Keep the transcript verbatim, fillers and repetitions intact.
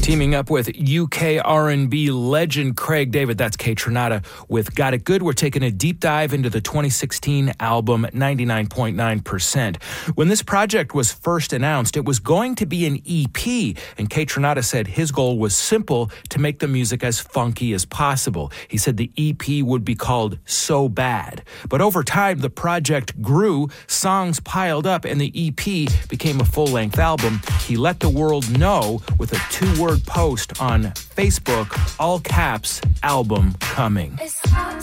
Teaming up with U K R and B legend Craig David, that's Kaytranada, with Got It Good. We're taking a deep dive into the twenty sixteen album ninety-nine point nine percent. When this project was first announced, it was going to be an E P, and Kaytranada said his goal was simple: to make the music as funky as possible. He said the E P would be called So Bad. But over time, the project grew, songs piled up, and the E P became a full-length album. He let the world know with a two-word post on Facebook, all caps, album coming. It's hard